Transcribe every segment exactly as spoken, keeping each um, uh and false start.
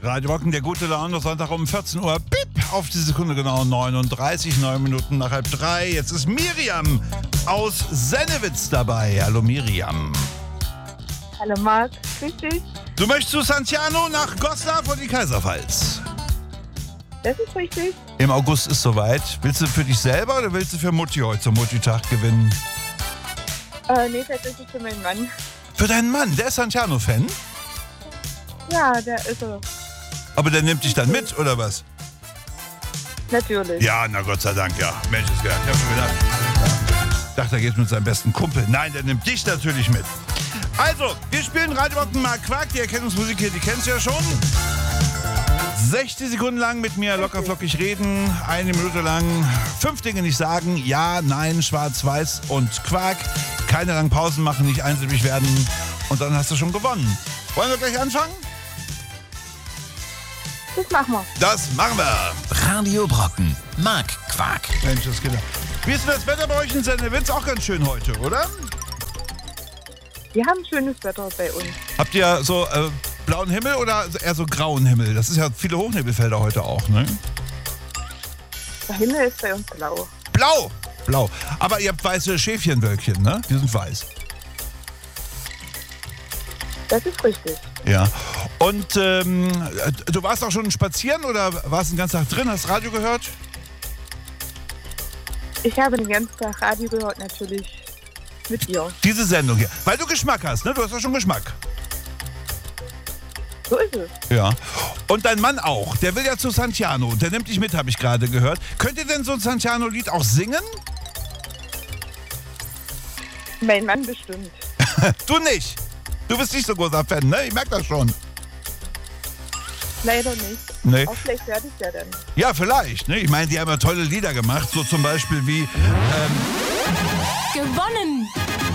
Radio Rocken, der gute Laune, Sonntag um vierzehn Uhr. Bip, auf die Sekunde genau neununddreißig, neun Minuten nach halb drei. Jetzt ist Miriam aus Sennewitz dabei. Hallo Miriam. Hallo Marc, grüß dich. Du möchtest zu Santiano nach Goslar und die Kaiserpfalz. Das ist richtig. Im August ist soweit. Willst du für dich selber oder willst du für Mutti heute zum Mutti-Tag gewinnen? Äh, nee, tatsächlich für meinen Mann. Für deinen Mann, der ist Santiano-Fan? Ja, der ist er. Aber der nimmt dich dann mit, oder was? Natürlich. Ja, na Gott sei Dank, ja. Mensch, ist gedacht. Ich hab schon gedacht. Ich dachte, er geht mit seinem besten Kumpel. Nein, der nimmt dich natürlich mit. Also, wir spielen Radio Rocken Mark Quark. Die Erkennungsmusik hier, die kennst du ja schon. sechzig Sekunden lang mit mir lockerflockig reden. Eine Minute lang fünf Dinge nicht sagen. Ja, nein, schwarz, weiß und Quark. Keine langen Pausen machen, nicht einsilbig werden. Und dann hast du schon gewonnen. Wollen wir gleich anfangen? Das machen wir. Das machen wir. Radio Brocken, Mark Quark. Mensch, das geht. Wie ist denn das Wetter bei euch in Sennewitz? Auch ganz schön heute, oder? Wir haben schönes Wetter bei uns. Habt ihr so äh, blauen Himmel oder eher so grauen Himmel? Das ist ja viele Hochnebelfelder heute auch, ne? Der Himmel ist bei uns blau. Blau! Blau. Aber ihr habt weiße Schäfchenwölkchen, ne? Die sind weiß. Das ist richtig. Ja. Und ähm, du warst auch schon spazieren oder warst den ganzen Tag drin? Hast Radio gehört? Ich habe den ganzen Tag Radio gehört, natürlich mit dir. Diese Sendung hier. Weil du Geschmack hast, ne? Du hast ja schon Geschmack. So ist es. Ja. Und dein Mann auch. Der will ja zu Santiano. Der nimmt dich mit, habe ich gerade gehört. Könnt ihr denn so ein Santiano-Lied auch singen? Mein Mann bestimmt. Du nicht. Du bist nicht so großer Fan, ne? Ich merke das schon. Leider nicht. Nee. Auch vielleicht werde ich ja dann. Ja, vielleicht. Ne? Ich meine, die haben ja tolle Lieder gemacht. So zum Beispiel wie... Ähm, Gewonnen!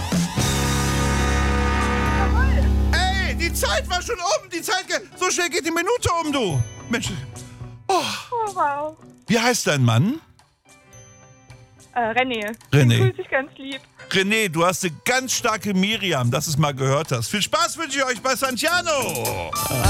Ey, die Zeit war schon um. Die Zeit... Ge- so schnell geht die Minute um, du. Mensch. Oh. Oh, wow. Wie heißt dein Mann? Äh, René. René. Den grüße ich ganz lieb. René, du hast eine ganz starke Miriam, dass du es mal gehört hast. Viel Spaß wünsche ich euch bei Santiano.